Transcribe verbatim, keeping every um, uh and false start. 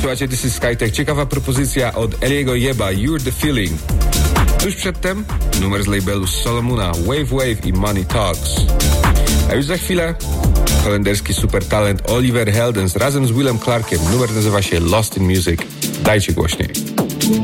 Słuchajcie, This is Skytech. Ciekawa propozycja od Eliego Jeba, You're the Feeling. Tuż przedtem numer z labelu Solomona, Wave Wave i Money Talks. A już za chwilę holenderski supertalent Oliver Heldens razem z Willem Clarkiem. Numer nazywa się Lost in Music. Dajcie głośniej.